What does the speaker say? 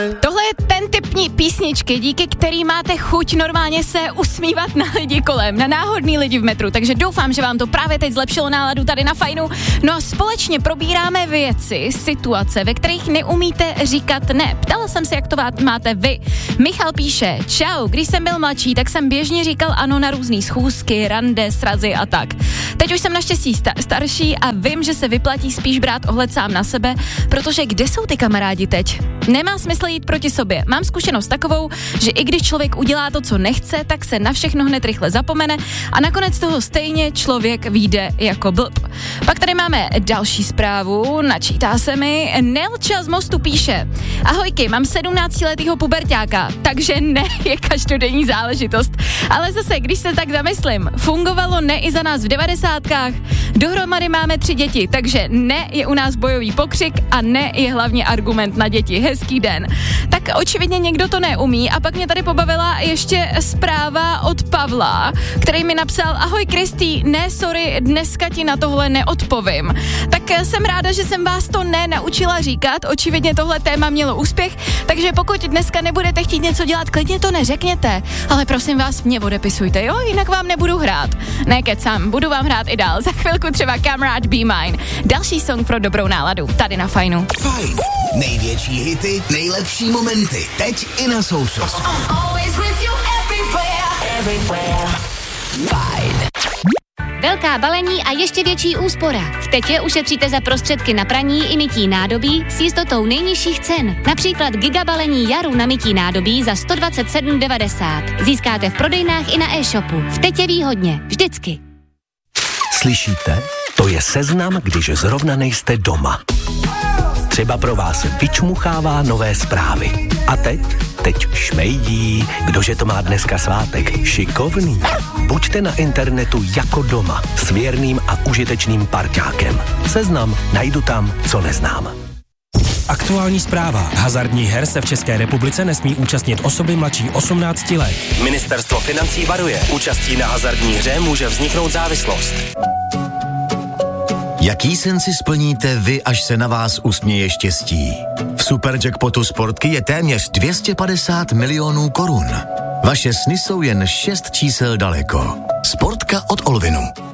Tohle je ten typ písničky, díky který máte chuť normálně se usmívat na lidi kolem, na náhodný lidi v metru, takže doufám, že vám to právě teď zlepšilo náladu tady na Fajnu. No a společně probíráme věci, situace, ve kterých neumíte říkat ne. Ptala jsem se, jak to máte vy. Michal píše, čau, když jsem byl mladší, tak jsem běžně říkal ano na různý schůzky, rande, srazy a tak. Teď už jsem naštěstí starší a vím, že se vyplatí spíš brát ohled sám na sebe, protože kde jsou ty kamarádi teď? Nemá smysl jít proti sobě. Mám zkušenost takovou, že i když člověk udělá to, co nechce, tak se na všechno hned rychle zapomene a nakonec toho stejně člověk vyjde jako blb. Pak tady máme další zprávu, načítá se mi. Nelča z Mostu píše, ahojky, mám 17letýho puberťáka, takže ne je každodenní záležitost. Ale zase, když se tak zamyslím, fungovalo ne i za nás v 90kách. Dohromady máme 3 děti, takže ne je u nás bojový pokřik a ne je hlavně argument na děti. Hezký den. Tak očividně někdo to neumí a pak mě tady pobavila ještě zpráva od Pavla, který mi napsal, ahoj Kristý, ne sorry, dneska ti na tohle neodpovím. Tak jsem ráda, že jsem vás to naučila říkat, očividně tohle téma mělo úspěch, takže pokud dneska nebudete chtít něco dělat, klidně to neřekněte, ale prosím vás, mě odepisujte, jo, jinak vám nebudu hrát. Ne kecám, budu vám hrát i dál, za chvilku třeba Kamarád Be Mine. Další song pro dobrou náladu, tady na Fajnu. Fajn, největší hity, nejlepší momenty, teď i na Sousos. Fajn. Velká balení a ještě větší úspora. V Tetě ušetříte za prostředky na praní i mytí nádobí s jistotou nejnižších cen. Například gigabalení Jaru na mytí nádobí za 127,90. Získáte v prodejnách i na e-shopu. V Tetě výhodně. Vždycky. Slyšíte? To je seznam, když zrovna nejste doma. Třeba pro vás vyčmuchává nové zprávy. A teď šmejdí, kdože to má dneska svátek, šikovný. Buďte na internetu jako doma, s věrným a užitečným parťákem. Seznam najdu tam, co neznám. Aktuální zpráva. Hazardních her se v České republice nesmí účastnit osoby mladší 18 let. Ministerstvo financí varuje. Účastí na hazardní hře může vzniknout závislost. Jaký sen si splníte vy, až se na vás usměje štěstí? V Superjackpotu Sportky je téměř 250 milionů korun. Vaše sny jsou jen 6 čísel daleko. Sportka od Olvinu.